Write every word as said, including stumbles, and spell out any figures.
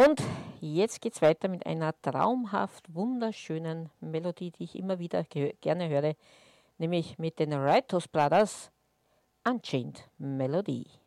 Und jetzt geht's weiter mit einer traumhaft wunderschönen Melodie, die ich immer wieder ge- gerne höre, nämlich mit den Wrightos Brothers, Unchained Melody.